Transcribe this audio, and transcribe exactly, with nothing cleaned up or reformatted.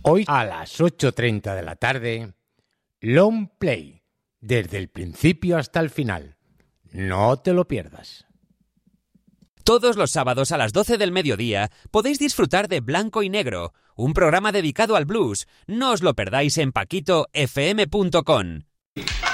Hoy a las ocho y treinta de la tarde, Long Play, desde el principio hasta el final. No te lo pierdas. Todos los sábados a las doce del mediodía podéis disfrutar de Blanco y Negro, un programa dedicado al blues. No os lo perdáis en paquito f m punto com.